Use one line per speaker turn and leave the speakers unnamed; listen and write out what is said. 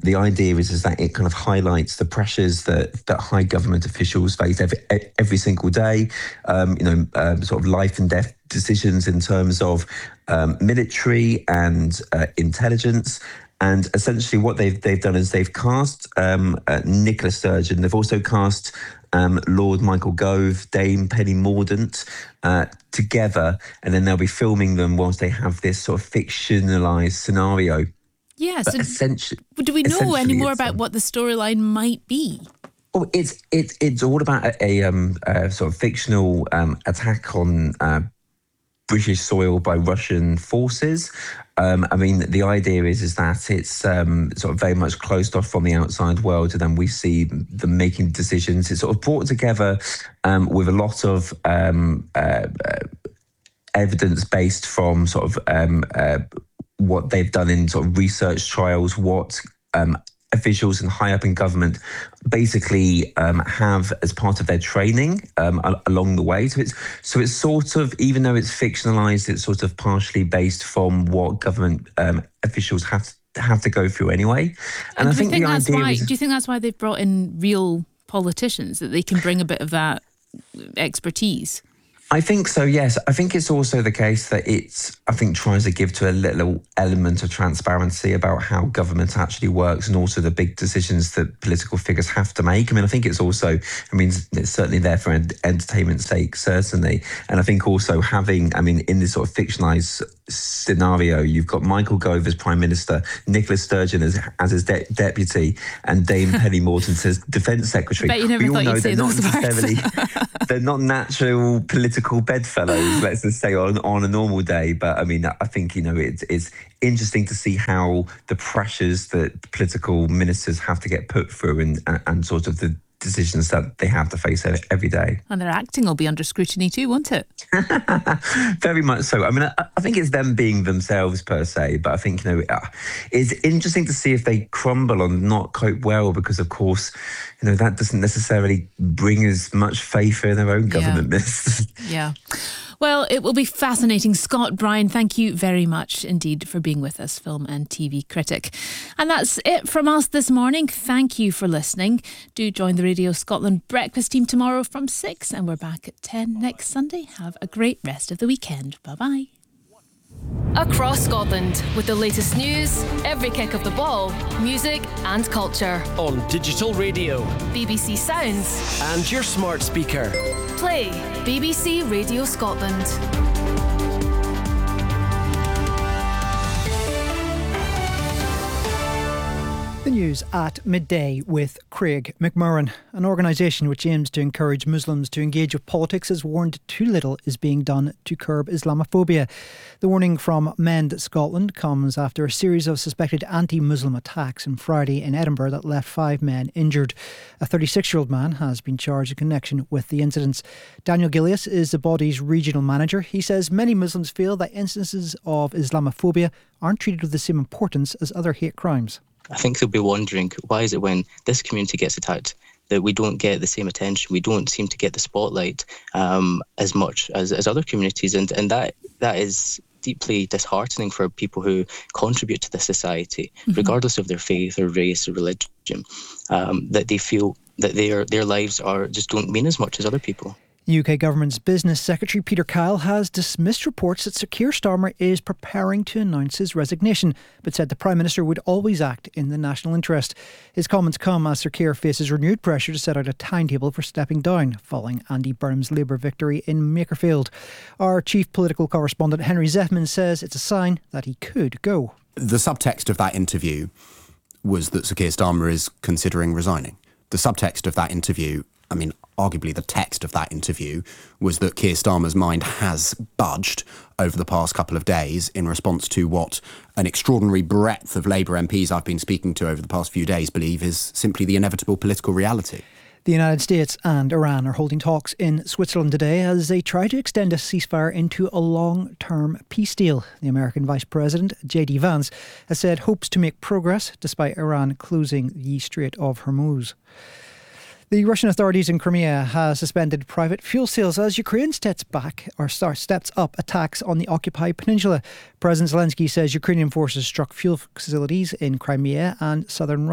the idea is that it kind of highlights the pressures that high government officials face every single day. Sort of life and death decisions in terms of military and intelligence. And essentially what they've done is they've cast Nicola Sturgeon. They've also cast Lord Michael Gove, Dame Penny Mordaunt together, and then they'll be filming them whilst they have this sort of fictionalised scenario.
Yeah,
but
so do we know any more about what the storyline might be?
Well, it's all about a sort of fictional attack on British soil by Russian forces. The idea is that it's sort of very much closed off from the outside world, and then we see them making decisions. It's sort of brought together with a lot of evidence based from sort of what they've done in sort of research trials, what officials and high up in government basically have as part of their training along the way. So it's sort of, even though it's fictionalized, it's sort of partially based from what government officials have to go through anyway. And I think the idea
do you think that's why they've brought in real politicians, that they can bring a bit of that expertise?
I think so, yes. I think it's also the case that tries to give to a little element of transparency about how government actually works, and also the big decisions that political figures have to make. I think it's also, it's certainly there for entertainment's sake, certainly. And I think also having, in this sort of fictionalised scenario, you've got Michael Gove as Prime Minister, Nicola Sturgeon as his deputy, and Dame Penny Mordaunt as Defence Secretary.
Bet you never thought you'd say those words.
They're not natural political bedfellows, let's just say, on a normal day. But I think it's interesting to see how the pressures that political ministers have to get put through and sort of the decisions that they have to face every day.
And their acting will be under scrutiny too, won't it?
Very much so. I think it's them being themselves per se, but I think, it's interesting to see if they crumble or not cope well, because of course, that doesn't necessarily bring as much faith in their own government ministers.
Yeah. Well, it will be fascinating. Scott Bryan, thank you very much indeed for being with us, film and TV critic. And that's it from us this morning. Thank you for listening. Do join the Radio Scotland breakfast team tomorrow from 6, and we're back at 10 next Sunday. Have a great rest of the weekend. Bye-bye.
Across Scotland, with the latest news, every kick of the ball, music and culture.
On digital radio,
BBC Sounds,
and your smart speaker.
Play BBC Radio Scotland.
The news at midday with Craig McMurran. An organisation which aims to encourage Muslims to engage with politics has warned too little is being done to curb Islamophobia. The warning from Mend Scotland comes after a series of suspected anti-Muslim attacks on Friday in Edinburgh that left 5 men injured. A 36-year-old man has been charged in connection with the incidents. Daniel Gillies is the body's regional manager. He says many Muslims feel that instances of Islamophobia aren't treated with the same importance as other hate crimes.
I think they'll be wondering, why is it when this community gets attacked that we don't get the same attention? We don't seem to get the spotlight as much as other communities, and that is deeply disheartening for people who contribute to the society, regardless of their faith or race or religion, that they feel that their lives just don't mean as much as other people.
The UK Government's Business Secretary Peter Kyle has dismissed reports that Sir Keir Starmer is preparing to announce his resignation, but said the Prime Minister would always act in the national interest. His comments come as Sir Keir faces renewed pressure to set out a timetable for stepping down following Andy Burnham's Labour victory in Makerfield. Our chief political correspondent Henry Zethman says it's a sign that he could go.
The subtext of that interview was that Sir Keir Starmer is considering resigning. The subtext of that interview, arguably the text of that interview, was that Keir Starmer's mind has budged over the past couple of days in response to what an extraordinary breadth of Labour MPs I've been speaking to over the past few days believe is simply the inevitable political reality.
The United States and Iran are holding talks in Switzerland today as they try to extend a ceasefire into a long-term peace deal. The American Vice President, J.D. Vance, has said hopes to make progress despite Iran closing the Strait of Hormuz. The Russian authorities in Crimea have suspended private fuel sales as Ukraine steps up attacks on the occupied peninsula. President Zelensky says Ukrainian forces struck fuel facilities in Crimea and southern Russia.